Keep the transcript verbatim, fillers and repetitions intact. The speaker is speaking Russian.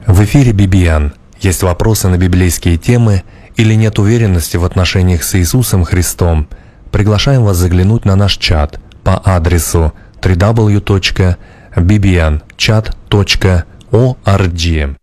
В эфире би би эн. Есть вопросы на библейские темы или нет уверенности в отношениях с Иисусом Христом? Приглашаем вас заглянуть на наш чат по адресу дабл ю дабл ю дабл ю точка би би эн чат точка орг.